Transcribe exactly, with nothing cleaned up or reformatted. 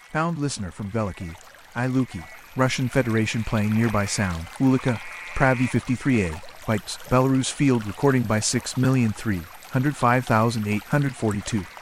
Found listener from Veliky, Iluki, Russian Federation playing nearby sound, Ulika, Pravi fifty-three A, bytes, Belarus field recording by six million three hundred five thousand eight hundred forty-two.